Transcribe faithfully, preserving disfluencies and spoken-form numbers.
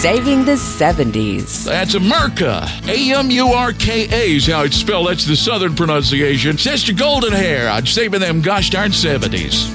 saving the seventies. That's Amurka. A M U R K A is how it's spelled. That's the southern pronunciation. Sister Golden Hair. I'm saving them gosh darn seventies.